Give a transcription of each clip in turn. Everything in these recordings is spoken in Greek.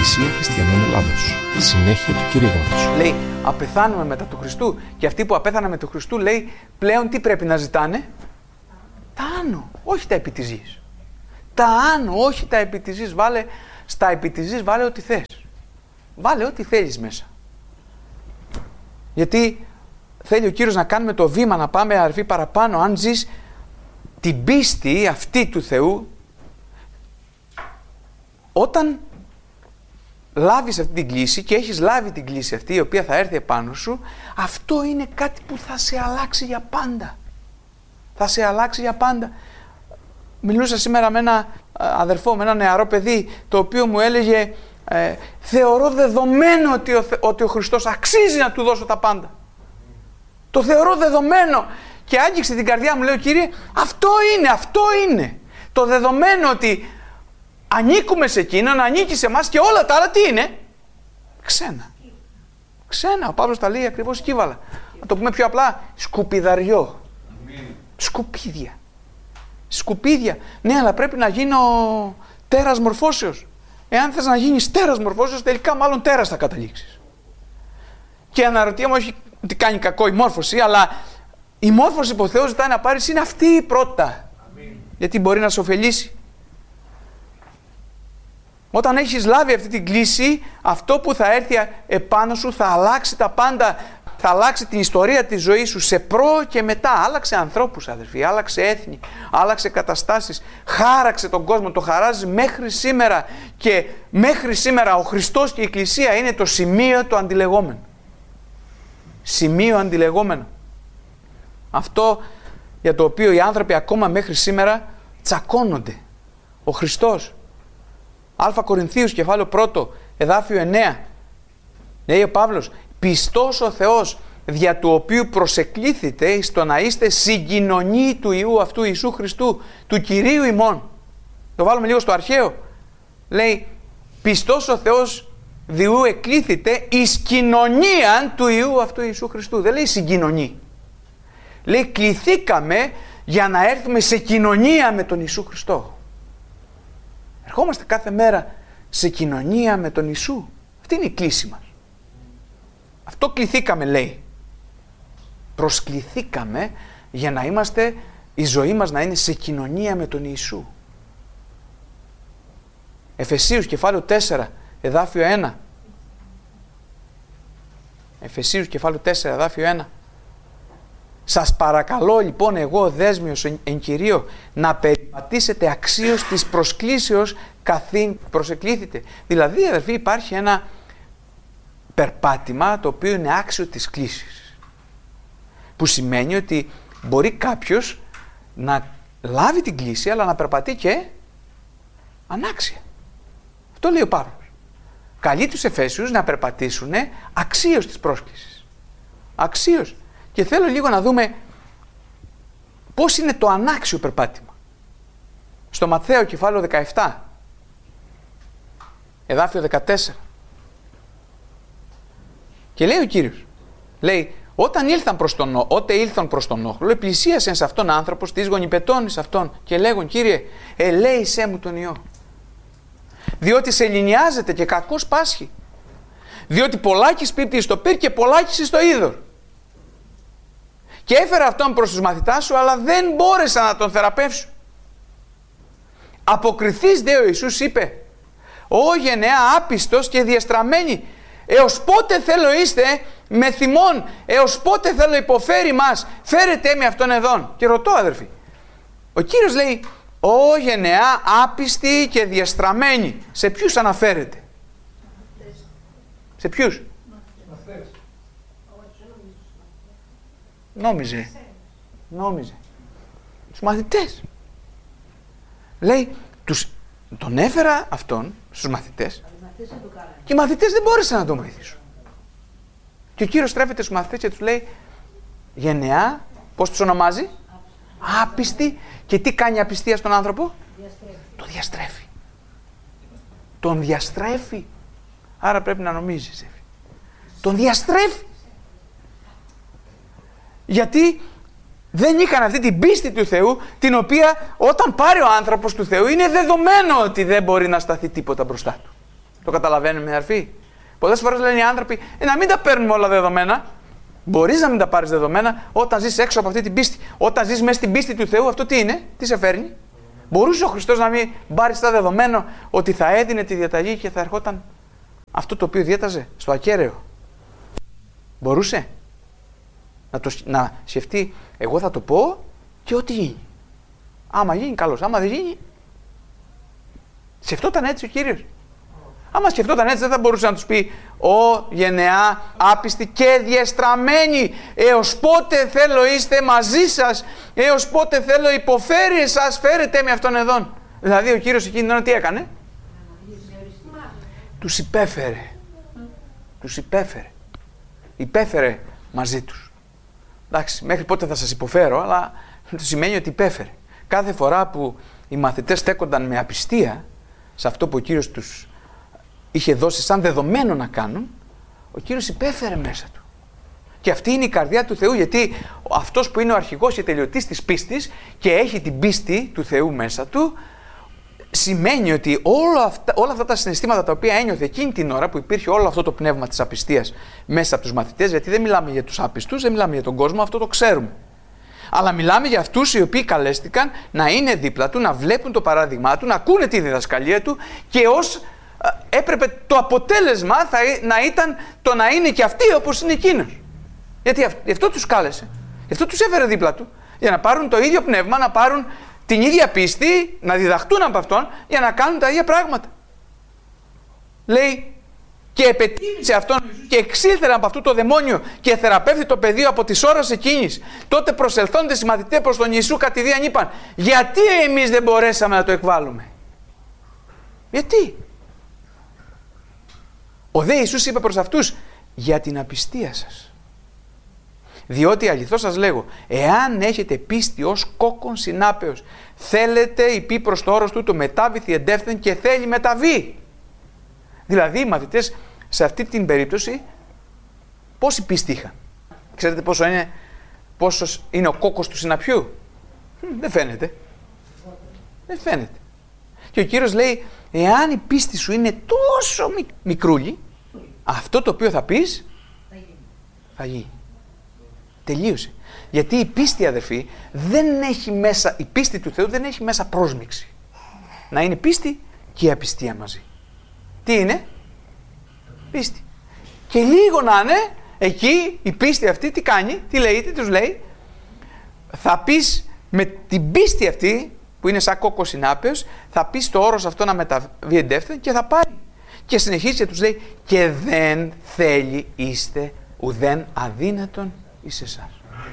Εκκλησία Χριστιανών Ελλάδος. Συνέχεια του κηρύγματος. Λέει, απεθάνουμε μετά του Χριστού. Και αυτοί που απέθαναν με του Χριστού, λέει, πλέον τι πρέπει να ζητάνε? Τα άνω, όχι τα επί της γης. Τα άνω, όχι τα επί της γης. Στα επί της γης βάλε ό,τι θες. Βάλε ό,τι θέλεις μέσα. Γιατί θέλει ο Κύριος να κάνουμε το βήμα, να πάμε αρφή παραπάνω. Αν ζεις την πίστη αυτή του Θεού, όταν λάβεις αυτή την κλίση και έχεις λάβει την κλίση αυτή η οποία θα έρθει επάνω σου, αυτό είναι κάτι που θα σε αλλάξει για πάντα. Θα σε αλλάξει για πάντα. Μιλούσα σήμερα με ένα αδερφό, με ένα νεαρό παιδί, το οποίο μου έλεγε θεωρώ δεδομένο ότι ο Χριστός αξίζει να του δώσω τα πάντα. Το θεωρώ δεδομένο. Και άγγιξε την καρδιά μου, λέω, Κύριε, αυτό είναι. Το δεδομένο ότι ανήκουμε σε εκείνον, ανήκει σε εμάς και όλα τα άλλα τι είναι? Ξένα. Ο Παύλος τα λέει ακριβώς κύβαλα. Να το πούμε πιο απλά, σκουπιδαριό. Σκουπίδια. Ναι, αλλά πρέπει να γίνω τέρας μορφώσεως. Εάν θες να γίνεις τέρας μορφώσεως, τελικά μάλλον τέρας θα καταλήξεις. Και αναρωτιέμαι, όχι ότι κάνει κακό η μόρφωση, αλλά η μόρφωση που ο Θεός ζητάει να πάρεις είναι αυτή η πρώτα. Γιατί μπορεί να σε ωφελήσει. Όταν έχεις λάβει αυτή την κλίση, αυτό που θα έρθει επάνω σου θα αλλάξει τα πάντα. Θα αλλάξει την ιστορία της ζωής σου σε προ και μετά. Άλλαξε ανθρώπους, αδερφοί, άλλαξε έθνη, άλλαξε καταστάσεις, χάραξε τον κόσμο, το χαράζει μέχρι σήμερα. Και μέχρι σήμερα ο Χριστός και η Εκκλησία είναι το σημείο το αντιλεγόμενο. Σημείο αντιλεγόμενο. Αυτό για το οποίο οι άνθρωποι ακόμα μέχρι σήμερα τσακώνονται. Ο Χριστός. Α Κορινθίους κεφάλαιο 1, εδάφιο 9. Λέει ο Παύλος, πιστός ο Θεός δια του οποίου προσεκλήθητε στο να είστε συγκοινωνοί του Υιού αυτού Ιησού Χριστού, του Κυρίου ημών. Το βάλουμε λίγο στο αρχαίο. Λέει, πιστός ο Θεός διού εκλήθητε εις κοινωνίαν του Υιού αυτού Ιησού Χριστού. Δεν λέει συγκοινωνεί. Λέει, κληθήκαμε για να έρθουμε σε κοινωνία με τον Ιησού Χριστό. Ερχόμαστε κάθε μέρα σε κοινωνία με τον Ιησού. Αυτή είναι η κλίση μας. Αυτό κληθήκαμε, λέει. Προσκληθήκαμε για να είμαστε, η ζωή μας να είναι σε κοινωνία με τον Ιησού. Εφεσίους κεφάλαιο 4, εδάφιο 1. Εφεσίους κεφάλαιο 4, εδάφιο 1. Σας παρακαλώ λοιπόν εγώ δέσμιος εν Κυρίω να περιπατήσετε αξίως της προσκλήσεως καθήν προσεκλήθητε. Δηλαδή, αδερφοί, υπάρχει ένα περπάτημα το οποίο είναι άξιο της κλήσης. Που σημαίνει ότι μπορεί κάποιος να λάβει την κλήση αλλά να περπατεί και ανάξια. Αυτό λέει ο Παύλος. Καλεί τους Εφέσιους να περπατήσουν αξίως της πρόσκλησης. Αξίως. Και θέλω λίγο να δούμε πώς είναι το ανάξιο περπάτημα. Στο Ματθαίο κεφάλαιο 17, εδάφιο 14. Και λέει ο Κύριος, λέει, όταν ήλθαν προς τον όχλο, πλησίασε σε αυτόν άνθρωπος της γονιπετώνης αυτόν και λέγον, Κύριε, ελέησέ μου τον ιό. Διότι σε λινιάζεται και κακός πάσχει. Διότι πολλάκις πίπτει στο πυρ και πολλάκις στο είδωρ. Και έφερα αυτόν προς τους μαθητάς σου, αλλά δεν μπόρεσαν να τον θεραπεύσουν. Αποκριθείς δε ο Ιησούς είπε, «Ω γενεά άπιστος και διεστραμμένη, έως πότε θέλω είστε με θυμών, έως πότε θέλω υποφέρει μας, φέρετε με αυτόν εδών». Και ρωτώ, αδερφοί, ο Κύριος λέει, «Ω γενεά άπιστη και διεστραμμένη». Σε ποιους αναφέρεται? Σε ποιους? Νόμιζε. Τους μαθητές. Λέει, τον έφερα αυτόν στους μαθητές και οι μαθητές δεν μπόρεσαν να τον βοηθήσουν. Και ο Κύριος στρέφεται στους μαθητές και τους λέει, γενεά, πώς τους ονομάζει? Άπιστη. Και τι κάνει η απιστία στον άνθρωπο? Τον διαστρέφει. Άρα πρέπει να νομίζεις. Τον διαστρέφει. Γιατί δεν είχαν αυτή την πίστη του Θεού, την οποία όταν πάρει ο άνθρωπος του Θεού είναι δεδομένο ότι δεν μπορεί να σταθεί τίποτα μπροστά του. Το καταλαβαίνουμε, αδερφοί? Πολλές φορές λένε οι άνθρωποι, να μην τα παίρνουμε όλα δεδομένα. Μπορείς να μην τα πάρεις δεδομένα όταν ζεις έξω από αυτή την πίστη. Όταν ζεις μέσα στην πίστη του Θεού, αυτό τι είναι, τι σε φέρνει? Μπορούσε ο Χριστός να μην πάρει στα δεδομένο ότι θα έδινε τη διαταγή και θα ερχόταν αυτό το οποίο διέταζε στο ακέραιο? Μπορούσε να σκεφτεί, εγώ θα το πω και ό,τι γίνει. Άμα γίνει, καλώς. Άμα δεν γίνει, σκεφτόταν έτσι ο Κύριος. Άμα σκεφτόταν έτσι, δεν θα μπορούσε να τους πει, «Ω γενεά άπιστη και διεστραμμένη, έως πότε θέλω είστε μαζί σας, έως πότε θέλω υποφέρει εσάς, φέρετε με αυτόν εδώ». Δηλαδή ο Κύριος εκείνη την ώρα τι έκανε? Τους υπέφερε. Τους υπέφερε. Υπέφερε μαζί τους. Εντάξει, μέχρι πότε θα σας υποφέρω, αλλά το σημαίνει ότι υπέφερε. Κάθε φορά που οι μαθητές στέκονταν με απιστία σε αυτό που ο Κύριος τους είχε δώσει σαν δεδομένο να κάνουν, ο Κύριος υπέφερε μέσα του. Και αυτή είναι η καρδιά του Θεού, γιατί αυτός που είναι ο αρχηγός και τελειωτής της πίστης και έχει την πίστη του Θεού μέσα του, σημαίνει ότι όλα αυτά τα συναισθήματα τα οποία ένιωθε εκείνη την ώρα που υπήρχε όλο αυτό το πνεύμα της απιστίας μέσα από τους μαθητές, γιατί δεν μιλάμε για τους άπιστους, δεν μιλάμε για τον κόσμο, αυτό το ξέρουμε. Αλλά μιλάμε για αυτούς οι οποίοι καλέστηκαν να είναι δίπλα του, να βλέπουν το παράδειγμά του, να ακούνε τη διδασκαλία του και ως έπρεπε το αποτέλεσμα να ήταν το να είναι και αυτοί όπως είναι εκείνος. Γιατί αυτό τους κάλεσε, αυτό τους έφερε δίπλα του, για να πάρουν το ίδιο πνεύμα, να πάρουν την ίδια πίστη, να διδαχτούν από αυτόν για να κάνουν τα ίδια πράγματα. Λέει, και επετίμησε αυτόν και εξήλθεραν από αυτό το δαιμόνιο και θεραπεύθη το πεδίο από τις ώρες εκείνης. Τότε προσελθόντες οι μαθητές προς τον Ιησού κατηδίαν είπαν, γιατί εμείς δεν μπορέσαμε να το εκβάλουμε? Γιατί? Ο δε Ιησούς είπε προς αυτούς, για την απιστία σας. Διότι αληθώς σας λέγω, εάν έχετε πίστη ως κόκκον συνάπεως, θέλετε υπή προς το όρος του το μετάβηθη εντεύθεν και θέλει μεταβεί. Δηλαδή οι μαθητές σε αυτή την περίπτωση πόση πίστη είχαν? Ξέρετε πόσος είναι ο κόκκος του συναπιού? Δεν φαίνεται. Δεν φαίνεται. Και ο Κύριος λέει, εάν η πίστη σου είναι τόσο μικρούλη, αυτό το οποίο θα πεις θα γίνει. Τελείωσε. Γιατί η πίστη, αδερφοί, δεν έχει μέσα, η πίστη του Θεού δεν έχει μέσα πρόσμιξη. Να είναι πίστη και η απιστία μαζί. Τι είναι? Πίστη. Και λίγο να είναι, εκεί η πίστη αυτή τι κάνει, τι λέει, τι τους λέει? Θα πεις με την πίστη αυτή, που είναι σαν κόκκο συνάπεως, θα πεις το όρος αυτό να μεταβεί εντεύθεν και θα πάει. Και συνεχίζει και τους λέει, και δεν θέλει είστε ουδέν αδύνατον εις εσάς.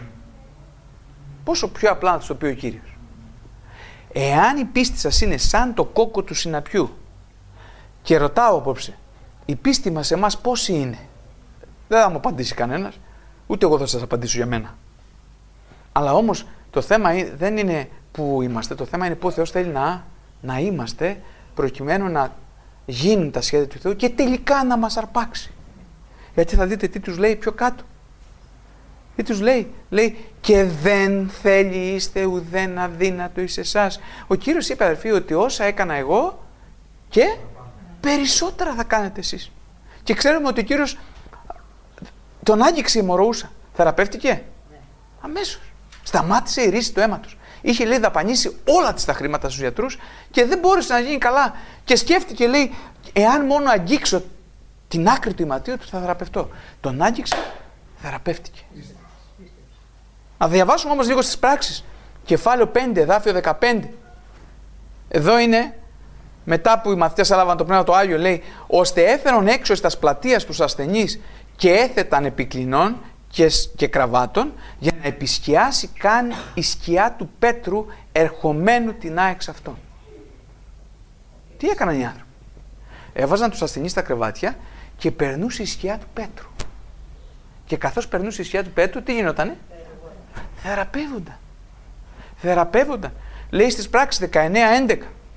Πόσο πιο απλά να τους το πει ο Κύριος. Εάν η πίστη σας είναι σαν το κόκκο του συναπιού, και ρωτάω απόψε, η πίστη μας σε εμάς πόση είναι? Δεν θα μου απαντήσει κανένας, ούτε εγώ θα σας απαντήσω για μένα. Αλλά όμως το θέμα δεν είναι που είμαστε, το θέμα είναι που ο Θεός θέλει να είμαστε, προκειμένου να γίνουν τα σχέδια του Θεού και τελικά να μας αρπάξει. Γιατί θα δείτε τι τους λέει πιο κάτω. Τι τους λέει? Λέει, και δεν θέλει είστε ουδέν αδύνατο εις εσάς. Ο Κύριος είπε, αδερφοί, ότι όσα έκανα εγώ και περισσότερα θα κάνετε εσείς. Και ξέρουμε ότι ο Κύριος τον άγγιξε η αιμορροούσα. Θεραπεύτηκε? Αμέσως. Σταμάτησε η ρίση του αίματος. Είχε, λέει, δαπανίσει όλα τα χρήματα στους γιατρούς και δεν μπόρεσε να γίνει καλά. Και σκέφτηκε, λέει, εάν μόνο αγγίξω την άκρη του ηματίου του θα θεραπευτώ. Τον άγγιξε, θεραπεύτηκε. Να διαβάσουμε όμως λίγο στις πράξεις. Κεφάλαιο 5, εδάφιο 15. Εδώ είναι, μετά που οι μαθητές έλαβαν το Πνεύμα το Άγιο, λέει, ώστε έφερον έξω στα πλατείας τους ασθενείς και έθεταν επικλινών και κραβάτων, για να επισκιάσει καν η σκιά του Πέτρου ερχομένου την εξ αυτών. Τι έκαναν οι άνθρωποι? Έβαζαν τους ασθενείς στα κρεβάτια και περνούσε η σκιά του Πέτρου. Και καθώς περνούσε η σκιά του Πέτρου, τι γινότανε? Θεραπεύονταν. Θεραπεύονταν. Λέει στις πράξεις 19-11.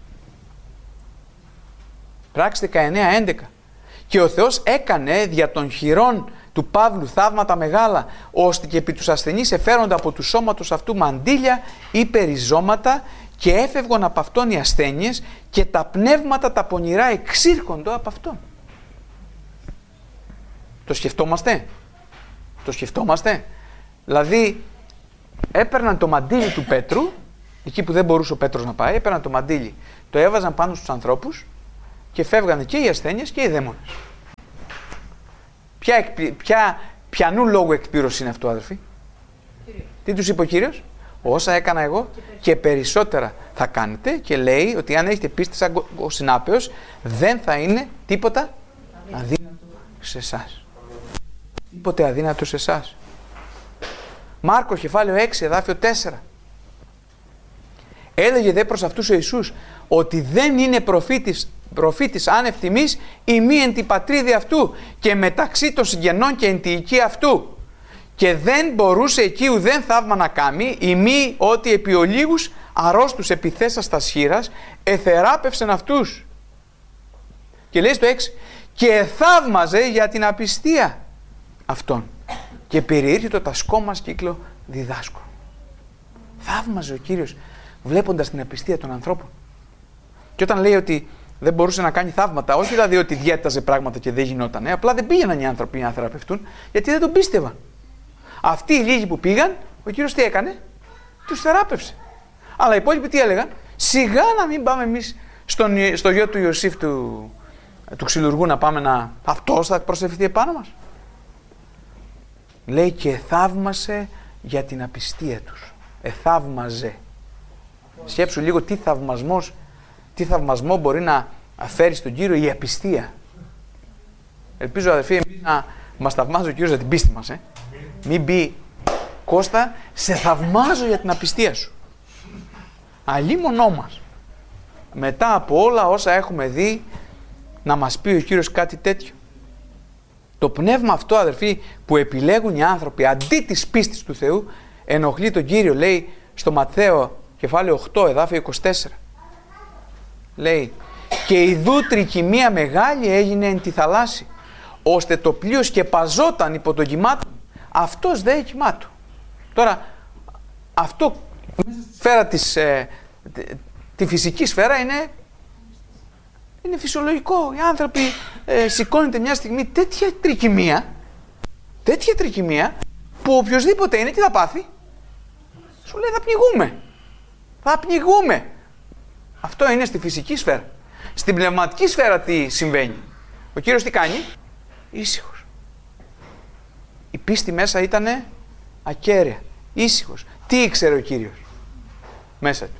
Πράξεις 19-11. Και ο Θεός έκανε δια των χειρών του Παύλου θαύματα μεγάλα, ώστε και επί τους ασθενείς εφέρονται από του σώματος αυτού μαντήλια ή περιζώματα και έφευγαν από αυτόν οι ασθένειες και τα πνεύματα τα πονηρά εξήρχοντο από αυτόν. Το σκεφτόμαστε. Το σκεφτόμαστε. Δηλαδή, έπαιρναν το μαντίλι του Πέτρου, εκεί που δεν μπορούσε ο Πέτρος να πάει, έπαιρναν το μαντίλι, το έβαζαν πάνω στους ανθρώπους και φεύγανε και οι ασθένειες και οι δαίμονες. Ποιανού λόγου εκπλήρωση είναι αυτό, αδερφοί? Τι τους είπε ο Κύριος? Όσα έκανα εγώ και περισσότερα θα κάνετε, και λέει ότι αν έχετε πίστη σαν ο συνάπεος, δεν θα είναι τίποτα αδύνατο σε εσάς. Τίποτε αδύνατο σε εσάς. Μάρκο κεφάλαιο 6 εδάφιο 4. Έλεγε δε προς αυτούς ο Ιησούς ότι δεν είναι προφήτης άνευ τιμής ή μη εν την πατρίδη αυτού και μεταξύ των συγγενών και εν τη οικία αυτού. Και δεν μπορούσε εκεί ουδέν θαύμα να κάνει, ή μη ότι επί ολίγους αρρώστους επιθέσας τα σχήρας εθεράπευσεν αυτούς. Και λέει στο 6, και θαύμαζε για την απιστία αυτών και περιήρθητο τα σκόμας κύκλο διδάσκων. Θαύμαζε ο Κύριος βλέποντας την απιστία των ανθρώπων. Και όταν λέει ότι δεν μπορούσε να κάνει θαύματα, όχι δηλαδή ότι διέταζε πράγματα και δεν γινότανε, απλά δεν πήγαιναν οι άνθρωποι να θεραπευτούν γιατί δεν τον πίστευαν. Αυτοί οι λίγοι που πήγαν, ο Κύριος τι έκανε? Τους θεράπευσε. Αλλά οι υπόλοιποι τι έλεγαν? Σιγά να μην πάμε εμείς στο γιο του Ιωσήφ του ξυλουργού να πάμε να... Αυτός θα προσευχηθεί επάνω μας. Λέει και θαύμασε για την απιστία τους. Εθαύμαζε. Σκέψου λίγο τι θαυμασμό μπορεί να φέρει στον Κύριο η απιστία. Ελπίζω αδερφοί εμείς να μας θαυμάζει ο Κύριος για την πίστη μας. Μην πει Κώστα, σε θαυμάζω για την απιστία σου. Αλίμονό μας. Μετά από όλα όσα έχουμε δει να μας πει ο Κύριος κάτι τέτοιο. Το πνεύμα αυτό αδερφοί που επιλέγουν οι άνθρωποι αντί της πίστης του Θεού ενοχλεί τον Κύριο. Λέει στο Ματθαίο κεφάλαιο 8 εδάφιο 24. Λέει και ιδού τρικυμία μεγάλη έγινε εν τη θαλάσση ώστε το πλοίο σκεπαζόταν υπό τον κύμα του. Αυτός δε κοιμάτου. Τώρα αυτό σφαίρα τη φυσική σφαίρα είναι φυσιολογικό. Οι άνθρωποι σηκώνεται μια στιγμή τέτοια τρικυμία που οποιοδήποτε είναι τι θα πάθει? Σου λέει θα πνιγούμε. Αυτό είναι στη φυσική σφαίρα. Στην πνευματική σφαίρα τι συμβαίνει? Ο Κύριος τι κάνει? Ήσυχος. Η πίστη μέσα ήτανε ακέραια, ήσυχος. Τι ήξερε ο Κύριος μέσα του?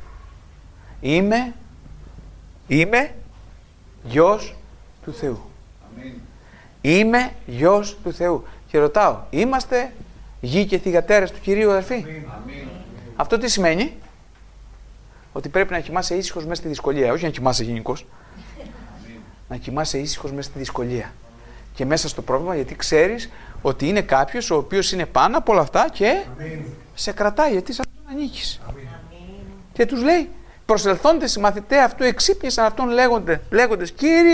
Είμαι γιος του Θεού. Αμήν. Είμαι γιος του Θεού. Και ρωτάω, είμαστε γη και θυγατέρες του Κυρίου αδερφοί? Αμήν. Αυτό τι σημαίνει? Ότι πρέπει να κοιμάσαι ήσυχος μέσα στη δυσκολία, όχι να κοιμάσαι γενικώς. Να κοιμάσαι ήσυχος μέσα στη δυσκολία. Και μέσα στο πρόβλημα, γιατί ξέρεις ότι είναι κάποιος ο οποίος είναι πάνω από όλα αυτά και σε κρατάει, γιατί σε αυτόν ανήκεις. Και τους λέει, προσελθόντες οι μαθητές αυτού εξύπνησαν αυτόν λέγοντες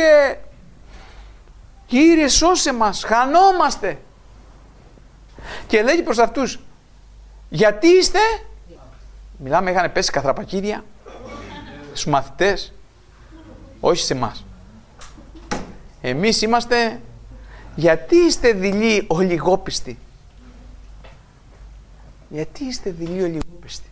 Κύριε σώσε μας, χανόμαστε. Και λέγει προς αυτούς, γιατί είστε? Μιλάμε, είχαν πέσει καθραπακίδια στους μαθητές, όχι σε εμάς. Εμείς είμαστε, γιατί είστε δειλοί ολιγόπιστοι? Γιατί είστε δειλοί ολιγόπιστοι?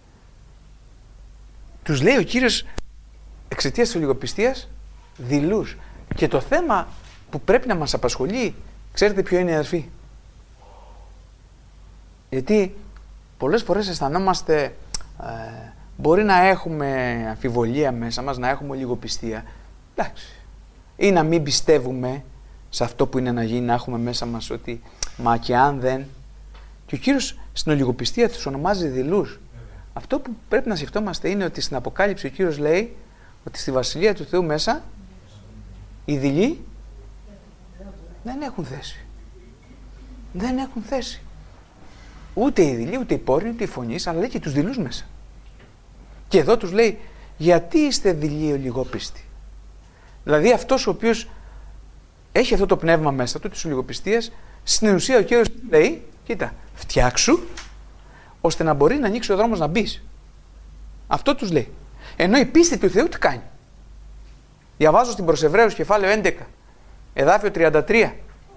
Τους λέει ο Κύριος εξαιτίας της ολιγοπιστίας δειλούς. Και το θέμα που πρέπει να μας απασχολεί, ξέρετε ποιο είναι αδερφοί? Γιατί πολλές φορές αισθανόμαστε, μπορεί να έχουμε αμφιβολία μέσα μας, να έχουμε ολιγοπιστία. Εντάξει. Ή να μην πιστεύουμε σε αυτό που είναι να γίνει, να έχουμε μέσα μας ότι μα και αν δεν. Και ο Κύριος στην ολιγοπιστία τους ονομάζει δειλούς. Αυτό που πρέπει να σκεφτόμαστε είναι ότι στην Αποκάλυψη ο Κύριος λέει ότι στη Βασιλεία του Θεού μέσα οι δειλοί δεν έχουν θέση. Δεν έχουν θέση. Ούτε οι δειλοί, ούτε οι πόρνοι, ούτε οι φωνείς, αλλά λέει και τους δειλούς μέσα. Και εδώ τους λέει, γιατί είστε δειλοί ολιγόπιστοι? Δηλαδή αυτός ο οποίος έχει αυτό το πνεύμα μέσα του, της ολιγοπιστίας, στην ουσία ο Κύριος λέει, κοίτα, φτιάξου, ώστε να μπορεί να ανοίξει ο δρόμος να μπεις. Αυτό τους λέει. Ενώ η πίστη του Θεού τι κάνει? Διαβάζω στην προς Εβραίους κεφάλαιο 11, εδάφιο 33.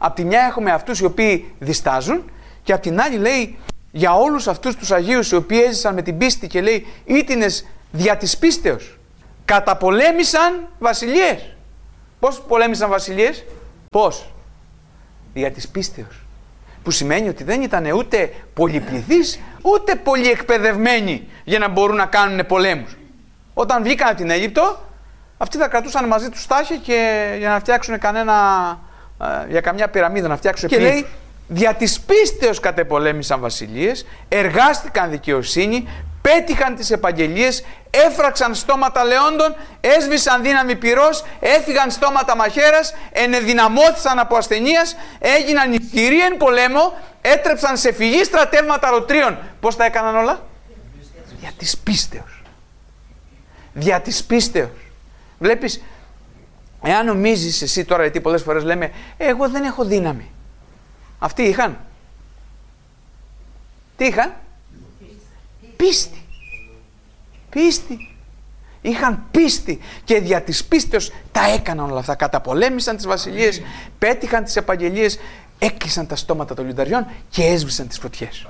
Απ' τη μια έχουμε αυτούς οι οποίοι διστάζουν και απ' την άλλη λέει για όλους αυτούς τους Αγίους οι οποίοι έζησαν με την πίστη και λέει ήτινες δια της πίστεως καταπολέμησαν βασιλείες. Πώς πολέμησαν βασιλείες? Πώς? Δια της πίστεως. Που σημαίνει ότι δεν ήταν ούτε πολυπληθείς ούτε πολύ εκπαιδευμένοι για να μπορούν να κάνουν πολέμους. Όταν βγήκαν από την Αίγυπτο, αυτοί θα κρατούσαν μαζί τους στάχια και για να φτιάξουν για καμιά πυραμίδα να φτιάξουν. Και λέει, δια της πίστεως κατεπολέμησαν βασιλείες, εργάστηκαν δικαιοσύνη, πέτυχαν τις επαγγελίες, έφραξαν στόματα λεόντων, έσβησαν δύναμη πυρός, έφυγαν στόματα μαχαίρας, ενεδυναμώθησαν από ασθενείας, έγιναν ισχυροί εν πολέμο, έτρεψαν σε φυγή στρατεύματα ρωτρίων. Πώς τα έκαναν όλα? Δια της πίστεως. Δια της πίστεως. Βλέπεις, εάν νομίζεις εσύ τώρα, γιατί πολλές φορές λέμε εγώ δεν έχω δύναμη. Αυτοί είχαν. Τι είχαν? Πίστη. Πίστη. Είχαν πίστη και δια της πίστεως τα έκαναν όλα αυτά. Καταπολέμησαν τις βασιλείες, πέτυχαν τις επαγγελίες, έκλεισαν τα στόματα των λιονταριών και έσβησαν τις φωτιές.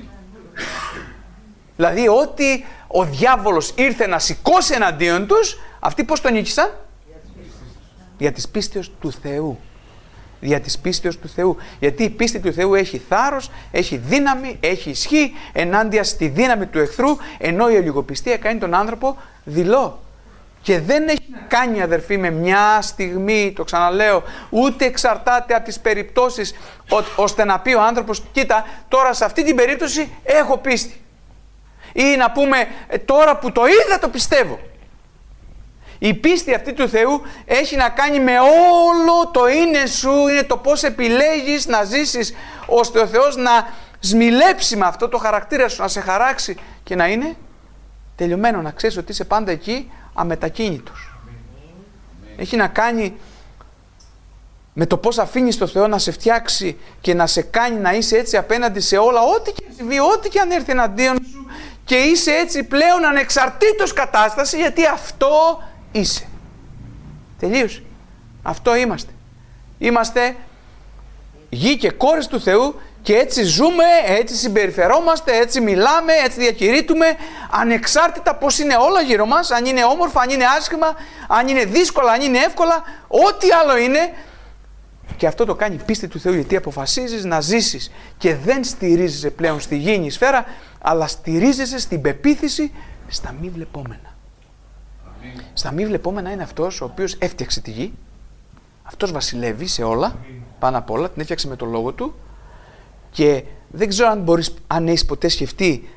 Δηλαδή ό,τι ο διάβολος ήρθε να σηκώσει εναντίον τους, αυτοί πώς τον νίκησαν? Δια της πίστεως του Θεού. Δια της πίστεως του Θεού. Γιατί η πίστη του Θεού έχει θάρρος, έχει δύναμη, έχει ισχύ ενάντια στη δύναμη του εχθρού, ενώ η ολιγοπιστία κάνει τον άνθρωπο δειλό. Και δεν έχει να κάνει, αδερφοί, με μια στιγμή, το ξαναλέω, ούτε εξαρτάται από τις περιπτώσεις, ώστε να πει ο άνθρωπος, κοίτα, τώρα σε αυτή την περίπτωση έχω πίστη. Ή να πούμε, τώρα που το είδα το πιστεύω. Η πίστη αυτή του Θεού έχει να κάνει με όλο το είναι σου, είναι το πώς επιλέγεις να ζήσεις, ώστε ο Θεός να σμιλέψει με αυτό το χαρακτήρα σου, να σε χαράξει και να είναι τελειωμένο, να ξέρεις ότι είσαι πάντα εκεί αμετακίνητος. Έχει να κάνει με το πώς αφήνεις το Θεό να σε φτιάξει και να σε κάνει να είσαι έτσι απέναντι σε όλα, ό,τι και συμβεί, ό,τι και αν έρθει εναντίον σου, και είσαι έτσι πλέον ανεξαρτήτως κατάσταση, γιατί αυτό είσαι. Τελείωσε. Αυτό είμαστε. Είμαστε γη και κόρες του Θεού και έτσι ζούμε, έτσι συμπεριφερόμαστε, έτσι μιλάμε, έτσι διακηρύττουμε, ανεξάρτητα πώς είναι όλα γύρω μας, αν είναι όμορφα, αν είναι άσχημα, αν είναι δύσκολα, αν είναι εύκολα, ό,τι άλλο είναι. Και αυτό το κάνει η πίστη του Θεού, γιατί αποφασίζεις να ζήσεις και δεν στηρίζεσαι πλέον στη γήινη σφαίρα, αλλά στηρίζεσαι στην πεποίθηση στα μη βλεπόμενα. Στα μη βλεπόμενα είναι αυτός ο οποίος έφτιαξε τη γη, αυτός βασιλεύει σε όλα, πάνω απ' όλα, την έφτιαξε με τον λόγο του, και δεν ξέρω αν έχεις ποτέ σκεφτεί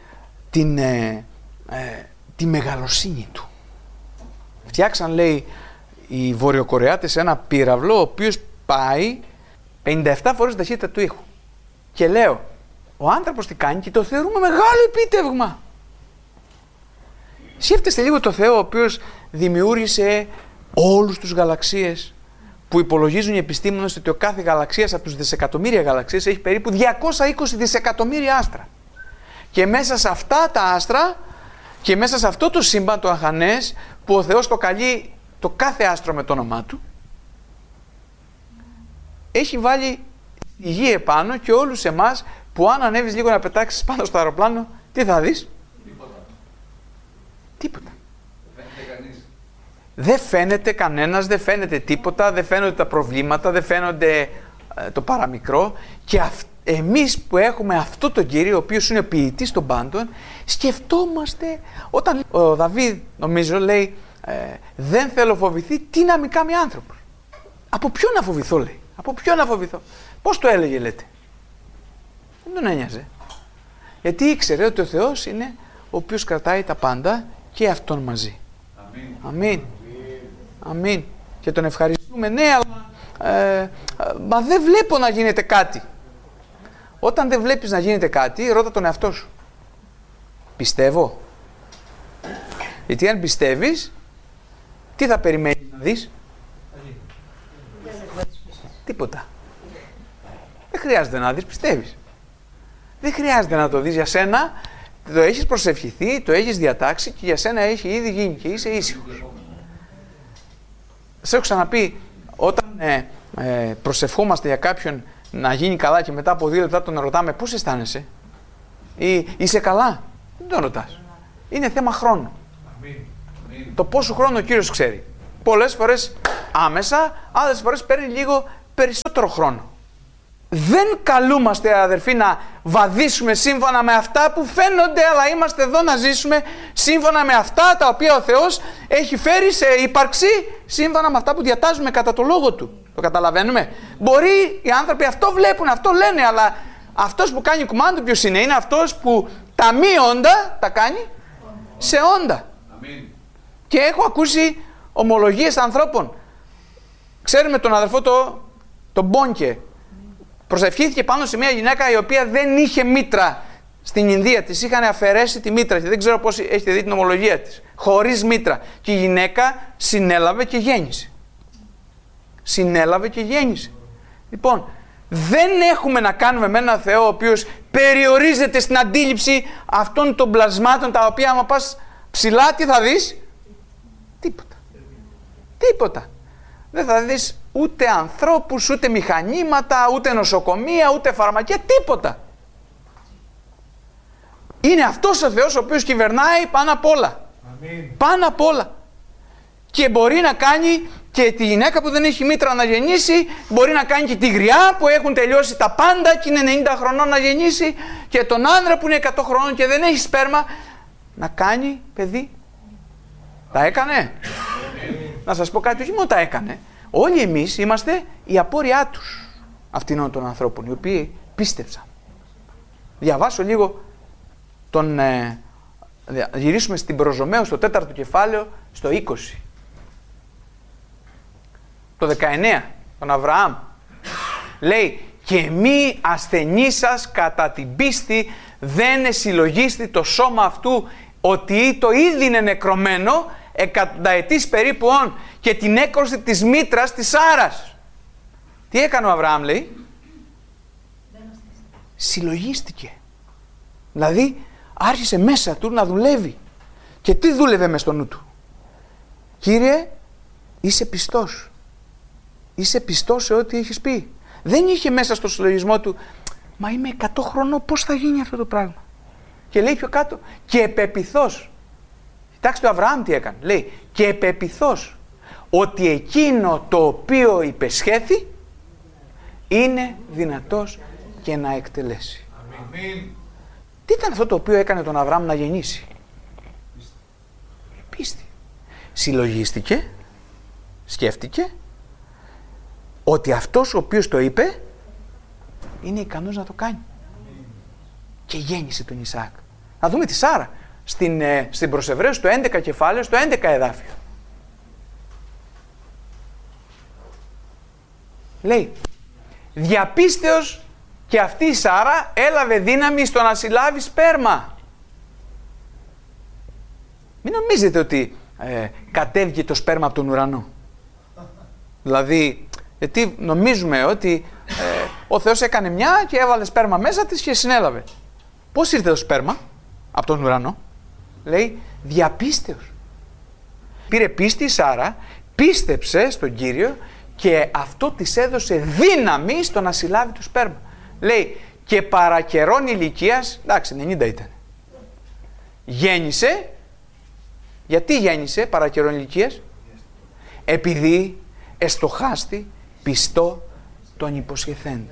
τη μεγαλοσύνη του. Φτιάξαν, λέει, οι Βορειοκορεάτες ένα πύραυλο, ο οποίος πάει 57 φορές την ταχύτητα του ήχου. Και λέω, ο άνθρωπος τι κάνει και το θεωρούμε μεγάλο επίτευγμα. Σκέφτεστε λίγο το Θεό, ο οποίος δημιούργησε όλους τους γαλαξίες, που υπολογίζουν οι επιστήμονες ότι ο κάθε γαλαξίας από τους δισεκατομμύρια γαλαξίες έχει περίπου 220 δισεκατομμύρια άστρα. Και μέσα σε αυτά τα άστρα και μέσα σε αυτό το σύμπαν το αχανές, που ο Θεός το καλεί το κάθε άστρο με το όνομά του, έχει βάλει τη γη επάνω και όλους εμάς που αν ανέβεις λίγο να πετάξεις πάνω στο αεροπλάνο, τι θα δεις? Τίποτα. Δεν φαίνεται κανένας, δεν φαίνεται τίποτα, δεν φαίνονται τα προβλήματα, δεν φαίνονται το παραμικρό. Και εμείς που έχουμε αυτό τον Κύριο, ο οποίος είναι ποιητής των πάντων, σκεφτόμαστε, όταν ο Δαβίδ, νομίζω, λέει δεν θέλω φοβηθεί, τι να μην κάνει άνθρωπος. Από ποιον να φοβηθώ, λέει. Από ποιον να φοβηθώ. Πώς το έλεγε, λέτε? Δεν τον ένοιαζε. Γιατί ήξερε ότι ο Θεός είναι ο οποίος κρατάει τα πάντα και αυτόν μαζί. Αμήν. Αμήν. Και τον ευχαριστούμε. Ναι, αλλά μα δεν βλέπω να γίνεται κάτι. Όταν δεν βλέπεις να γίνεται κάτι, ρώτα τον εαυτό σου. Πιστεύω? Γιατί αν πιστεύεις, τι θα περιμένεις να δεις? Τίποτα. Δεν χρειάζεται να δεις, πιστεύεις. Δεν χρειάζεται να το δεις για σένα. Το έχεις προσευχηθεί, το έχεις διατάξει και για σένα έχει ήδη γίνει και είσαι ήσυχος. Σε έχω ξαναπεί, όταν προσευχόμαστε για κάποιον να γίνει καλά και μετά από 2 λεπτά τον ρωτάμε πώς αισθάνεσαι ή είσαι καλά, δεν τον ρωτάς. Είναι θέμα χρόνου. Το πόσο χρόνο ο Κύριος ξέρει. Πολλές φορές άμεσα, άλλες φορές παίρνει λίγο περισσότερο χρόνο. Δεν καλούμαστε, αδερφοί, να βαδίσουμε σύμφωνα με αυτά που φαίνονται, αλλά είμαστε εδώ να ζήσουμε σύμφωνα με αυτά τα οποία ο Θεός έχει φέρει σε ύπαρξη, σύμφωνα με αυτά που διατάζουμε κατά το Λόγο Του. Το καταλαβαίνουμε. Μπορεί οι άνθρωποι αυτό βλέπουν, αυτό λένε, αλλά αυτός που κάνει κουμάντο ποιος είναι? Είναι αυτός που τα μη όντα τα κάνει σε όντα. Και έχω ακούσει ομολογίες ανθρώπων. Ξέρουμε τον αδερφό τον Μπόνκε. Προσευχήθηκε πάνω σε μια γυναίκα η οποία δεν είχε μήτρα στην Ινδία. Της είχαν αφαιρέσει τη μήτρα και δεν ξέρω πώς έχετε δει την ομολογία της. Χωρίς μήτρα. Και η γυναίκα συνέλαβε και γέννησε. Συνέλαβε και γέννησε. Λοιπόν, δεν έχουμε να κάνουμε με έναν Θεό ο οποίος περιορίζεται στην αντίληψη αυτών των πλασμάτων, τα οποία άμα πας ψηλά τι θα δεις? Τίποτα. Τίποτα. Δεν θα δεις ούτε ανθρώπους, ούτε μηχανήματα, ούτε νοσοκομεία, ούτε φαρμακεία, τίποτα. Είναι αυτός ο Θεός ο οποίος κυβερνάει πάνω απ' όλα. Αμήν. Πάνω απ' όλα. Και μπορεί να κάνει και τη γυναίκα που δεν έχει μήτρα να γεννήσει, μπορεί να κάνει και τη γριά που έχουν τελειώσει τα πάντα και είναι 90 χρονών να γεννήσει, και τον άντρα που είναι 100 χρονών και δεν έχει σπέρμα να κάνει παιδί. Τα έκανε. Να σας πω κάτι, όχι μόνο τα έκανε. Όλοι εμείς είμαστε η απόρριά τους αυτών των ανθρώπων, οι οποίοι πίστεψαν. Διαβάσω λίγο γυρίσουμε στην προς Ρωμαίους στο 4ο κεφάλαιο, στο 20. Το 19, τον Αβραάμ. Λέει, και μη ασθενή σας κατά την πίστη δεν εσυλλογίστη το σώμα αυτού, ότι το ήδη είναι νεκρωμένο εκατονταετής περίπου όν, και την έκρωση της μήτρας της Σάρας. Τι έκανε ο Αβραάμ, λέει? Συλλογίστηκε. Δηλαδή άρχισε μέσα του να δουλεύει. Και τι δούλευε μες στο νου του? Κύριε, είσαι πιστός. Είσαι πιστός σε ό,τι έχεις πει. Δεν είχε μέσα στο συλλογισμό του, μα είμαι 100 χρονών, πώς θα γίνει αυτό το πράγμα? Και λέει πιο κάτω, και επεπιθώς. Κοιτάξτε ο Αβραάμ τι έκανε. Λέει, και επεπιθώς ότι εκείνο το οποίο υπεσχέθη είναι δυνατός και να εκτελέσει. Αμήν. Τι ήταν αυτό το οποίο έκανε τον Αβραάμ να γεννήσει? Πίστη. Συλλογίστηκε, σκέφτηκε ότι αυτός ο οποίος το είπε είναι ικανός να το κάνει. Και γέννησε τον Ισαάκ. Να δούμε τη Σάρα στην προς Εβραίους, στο 11 κεφάλαιο, στο 11 εδάφιο. Λέει, διαπίστεως και αυτή η Σάρα έλαβε δύναμη στο να συλλάβει σπέρμα. Μην νομίζετε ότι κατέβηκε το σπέρμα από τον ουρανό. Δηλαδή, γιατί νομίζουμε ότι ο Θεός έκανε μια και έβαλε σπέρμα μέσα της και συνέλαβε. Πώς ήρθε το σπέρμα από τον ουρανό? Λέει, διαπίστεως. Πήρε πίστη η Σάρα, πίστεψε στον Κύριο και αυτό της έδωσε δύναμη στο να συλλάβει το σπέρμα. Λέει, και παρακαιρών ηλικίας, εντάξει 90 ήταν, γέννησε. Γιατί γέννησε παρακαιρών ηλικίας? Επειδή εστοχάστη πιστό τον υποσχεθέντα.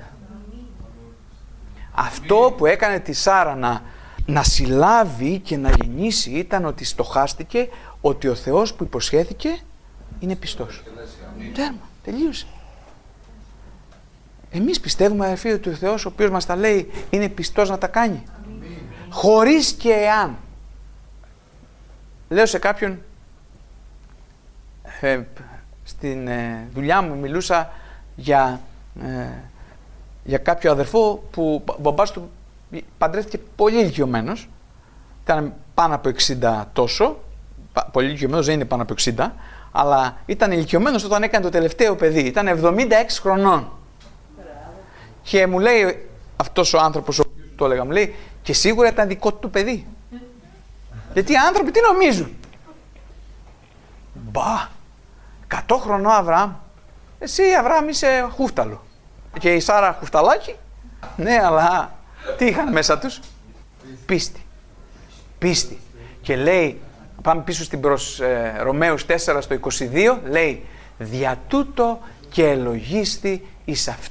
Αυτό που έκανε τη Σάρα να συλλάβει και να γεννήσει ήταν ότι στοχάστηκε ότι ο Θεός που υποσχέθηκε είναι πιστός. Τέρμα, τελείωσε. Εμείς πιστεύουμε, αδερφοί, ότι ο Θεός ο οποίος μας τα λέει είναι πιστός να τα κάνει. Χωρίς και εάν. Λέω σε κάποιον, στην δουλειά μου μιλούσα για κάποιο αδερφό που ο μπαμπάς του παντρεύτηκε πολύ ηλικιωμένος. Ήταν πάνω από 60 τόσο. Πολύ ηλικιωμένος, δεν είναι πάνω από 60. Αλλά ήταν ηλικιωμένος όταν έκανε το τελευταίο παιδί. Ήταν 76 χρονών. Και μου λέει αυτός ο άνθρωπος, το έλεγα, μου λέει, και σίγουρα ήταν δικό του παιδί. Γιατί οι άνθρωποι τι νομίζουν? Μπα, 100 χρονών Αβραάμ Εσύ Αβραάμ είσαι χούφταλο. Και η Σάρα χουφταλάκι. Ναι, αλλά τι είχαν μέσα τους? Πίστη. Πίστη. Και λέει, πάμε πίσω στην προς Ρωμαίους 4 στο 22, λέει, δια τούτο και ελογίστη εις αυτή